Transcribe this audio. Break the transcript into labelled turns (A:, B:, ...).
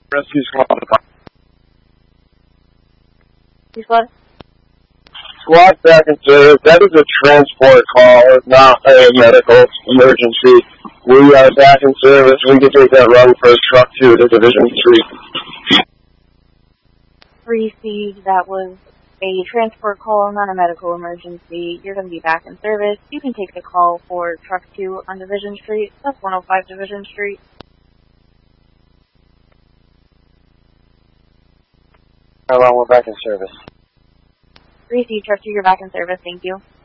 A: Rescue squad.
B: Squad?
A: Squad back in service. That is a transport call, not a medical emergency. We are back in service. We can take that run for truck 2 to Division 3.
B: Received. That was a transport call, not a medical emergency. You're going to be back in service. You can take the call for truck 2 on Division Street. That's 105 Division Street.
A: How long we're back in service?
B: Received. Truck 2, you're back in service. Thank you.